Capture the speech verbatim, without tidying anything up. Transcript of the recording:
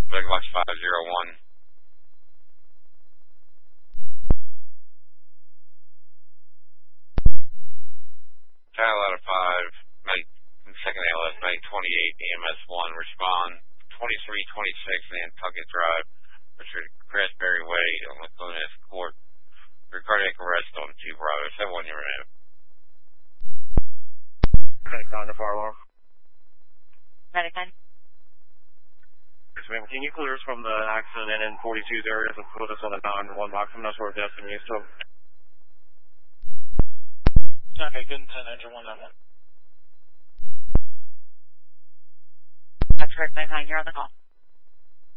Megabox five zero one. Title out of five, May, second A L S, May twenty-eight, E M S one, respond twenty-three twenty-six Nantucket Drive, Richard Crasberry Way, on Lagunas Court, for cardiac arrest on two Bravo, seven one your name. Okay, down to fire alarm. Medicine. Yes, ma'am. Can you clear us from the accident and in forty-two's area and put us on the nine one box? I'm not sure if that's been used to. Okay, good and ten, engine one nine one. That's correct, nine nine, you're on the call.